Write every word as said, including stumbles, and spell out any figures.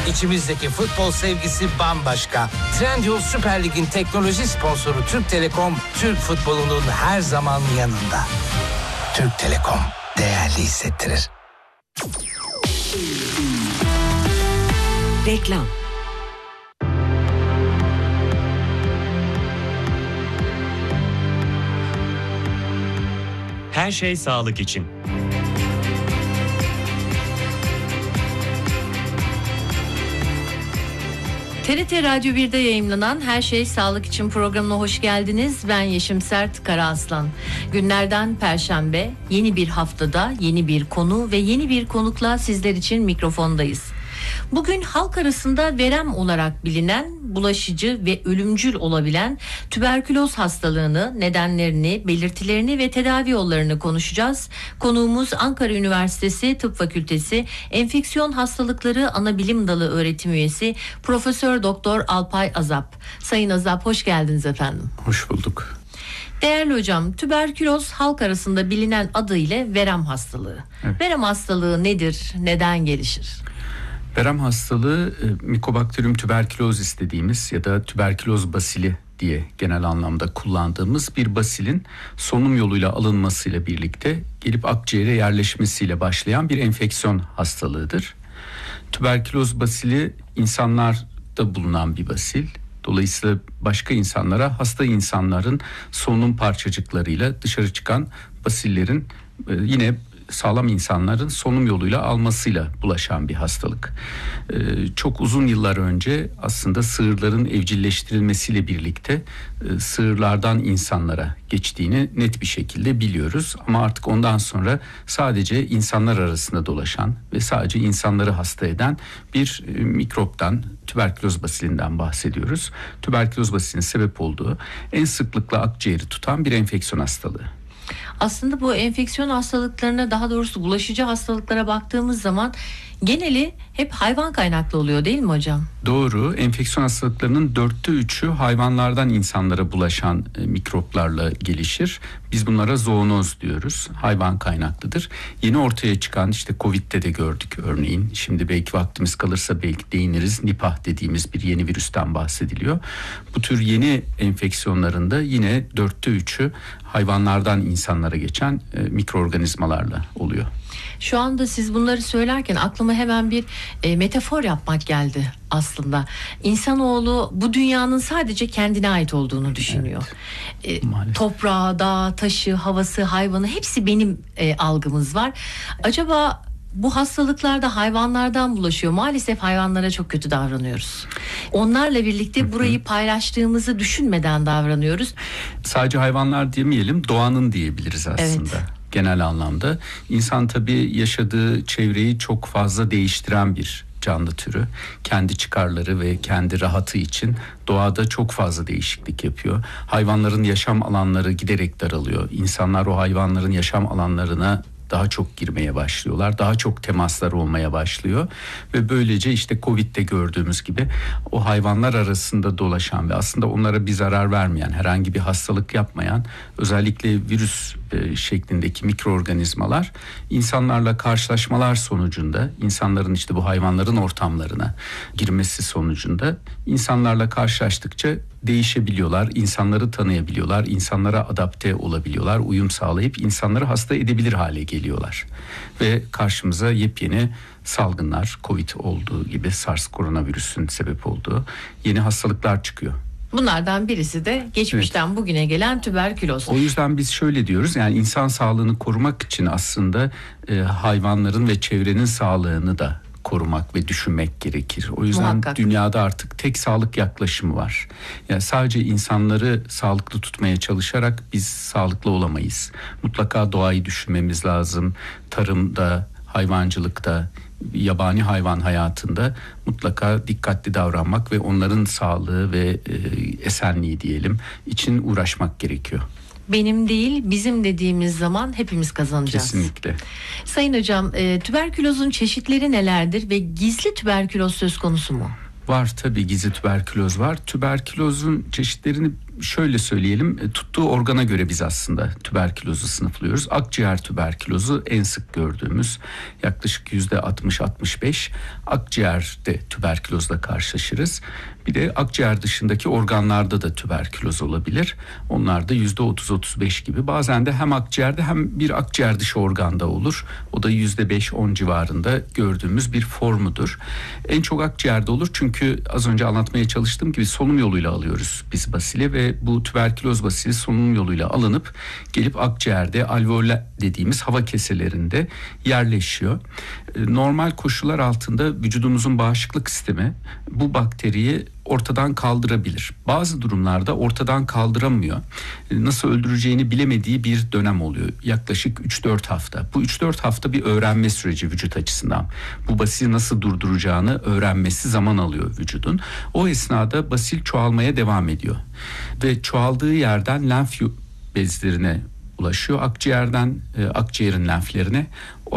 İçimizdeki futbol sevgisi bambaşka. Trendyol Süper Lig'in teknoloji sponsoru Türk Telekom, Türk futbolunun her zaman yanında. Türk Telekom değerli hissettirir. Reklam. Her şey sağlık için. T R T Radyo bir'de yayımlanan Her Şey Sağlık için programına hoş geldiniz. Ben Yeşim Sert Karaaslan. Günlerden Perşembe, yeni bir haftada yeni bir konu ve yeni bir konukla sizler için mikrofondayız. Bugün halk arasında verem olarak bilinen, bulaşıcı ve ölümcül olabilen tüberküloz hastalığını, nedenlerini, belirtilerini ve tedavi yollarını konuşacağız. Konuğumuz Ankara Üniversitesi Tıp Fakültesi Enfeksiyon Hastalıkları Anabilim Dalı öğretim üyesi Profesör Doktor Alpay Azap. Sayın Azap, hoş geldiniz efendim. Hoş bulduk. Değerli hocam, tüberküloz halk arasında bilinen adıyla verem hastalığı. Evet. Verem hastalığı nedir, neden gelişir? Verem hastalığı Mycobacterium tuberculosis dediğimiz ya da tüberküloz basili diye genel anlamda kullandığımız bir basilin solunum yoluyla alınmasıyla birlikte gelip akciğere yerleşmesiyle başlayan bir enfeksiyon hastalığıdır. Tüberküloz basili insanlarda bulunan bir basil. Dolayısıyla başka insanlara, hasta insanların solunum parçacıklarıyla dışarı çıkan basillerin yine sağlam insanların solunum yoluyla almasıyla bulaşan bir hastalık. Ee, çok uzun yıllar önce aslında sığırların evcilleştirilmesiyle birlikte e, sığırlardan insanlara geçtiğini net bir şekilde biliyoruz. Ama artık ondan sonra sadece insanlar arasında dolaşan ve sadece insanları hasta eden bir e, mikroptan, tüberküloz basilinden bahsediyoruz. Tüberküloz basilinin sebep olduğu en sıklıkla akciğeri tutan bir enfeksiyon hastalığı. Aslında bu enfeksiyon hastalıklarına, daha doğrusu bulaşıcı hastalıklara baktığımız zaman geneli hep hayvan kaynaklı oluyor değil mi hocam? Doğru. Enfeksiyon hastalıklarının dörtte üçü hayvanlardan insanlara bulaşan e, mikroplarla gelişir. Biz bunlara zoonoz diyoruz. Hayvan kaynaklıdır. Yeni ortaya çıkan, işte Covid'de de gördük örneğin. Şimdi belki vaktimiz kalırsa belki değiniriz. Nipah dediğimiz bir yeni virüsten bahsediliyor. Bu tür yeni enfeksiyonlarında yine dörtte üçü hayvanlardan insanlara geçen e, mikroorganizmalarla oluyor. Şu anda siz bunları söylerken aklıma hemen bir e, metafor yapmak geldi aslında. İnsanoğlu bu dünyanın sadece kendine ait olduğunu düşünüyor. Evet, e, toprağı, dağı, taşı, havası, hayvanı hepsi benim e, algımız var. Acaba bu hastalıklar da hayvanlardan bulaşıyor. Maalesef hayvanlara çok kötü davranıyoruz. Onlarla birlikte burayı paylaştığımızı düşünmeden davranıyoruz. Sadece hayvanlar demeyelim, doğanın diyebiliriz aslında. Evet. Genel anlamda insan tabii yaşadığı çevreyi çok fazla değiştiren bir canlı türü. Kendi çıkarları ve kendi rahatı için doğada çok fazla değişiklik yapıyor. Hayvanların yaşam alanları giderek daralıyor. İnsanlar o hayvanların yaşam alanlarına daha çok girmeye başlıyorlar. Daha çok temaslar olmaya başlıyor. Ve böylece işte Covid'de gördüğümüz gibi o hayvanlar arasında dolaşan ve aslında onlara bir zarar vermeyen, herhangi bir hastalık yapmayan, özellikle virüs e, şeklindeki mikroorganizmalar insanlarla karşılaşmalar sonucunda, insanların işte bu hayvanların ortamlarına girmesi sonucunda insanlarla karşılaştıkça değişebiliyorlar, insanları tanıyabiliyorlar, insanlara adapte olabiliyorlar, uyum sağlayıp insanları hasta edebilir hale geliyorlar. Ve karşımıza yepyeni salgınlar, Covid olduğu gibi SARS koronavirüsün sebep olduğu yeni hastalıklar çıkıyor. Bunlardan birisi de geçmişten evet. bugüne gelen tüberküloz. O yüzden biz şöyle diyoruz, yani insan sağlığını korumak için aslında e, hayvanların ve çevrenin sağlığını da korumak ve düşünmek gerekir. O yüzden Muhakkak. Dünyada artık tek sağlık yaklaşımı var. Yani sadece insanları sağlıklı tutmaya çalışarak biz sağlıklı olamayız. Mutlaka doğayı düşünmemiz lazım. Tarımda, hayvancılıkta, yabani hayvan hayatında mutlaka dikkatli davranmak ve onların sağlığı ve e, esenliği diyelim için uğraşmak gerekiyor. Benim değil, bizim dediğimiz zaman hepimiz kazanacağız. Kesinlikle. Sayın hocam, e, tüberkülozun çeşitleri nelerdir ve gizli tüberküloz söz konusu mu? Var tabii, gizli tüberküloz var. Tüberkülozun çeşitlerini şöyle söyleyelim, tuttuğu organa göre biz aslında tüberkülozu sınıflıyoruz. Akciğer tüberkülozu en sık gördüğümüz, yaklaşık yüzde altmış altmış beş akciğerde tüberkülozla karşılaşırız. Bir de akciğer dışındaki organlarda da tüberküloz olabilir. Onlar da yüzde otuz otuz beş gibi. Bazen de hem akciğerde hem bir akciğer dışı organda olur. O da yüzde beş on civarında gördüğümüz bir formudur. En çok akciğerde olur çünkü az önce anlatmaya çalıştığım gibi solunum yoluyla alıyoruz biz basili ve bu tüberküloz basili solunum yoluyla alınıp gelip akciğerde alveoller dediğimiz hava keselerinde yerleşiyor. Normal koşullar altında vücudumuzun bağışıklık sistemi bu bakteriyi ortadan kaldırabilir. Bazı durumlarda ortadan kaldıramıyor. Nasıl öldüreceğini bilemediği bir dönem oluyor. Yaklaşık üç dört hafta. Bu üç dört hafta bir öğrenme süreci vücut açısından. Bu basili nasıl durduracağını öğrenmesi zaman alıyor vücudun. O esnada basil çoğalmaya devam ediyor. Ve çoğaldığı yerden lenf bezlerine ulaşıyor. Akciğerden e, akciğerin lenflerine. O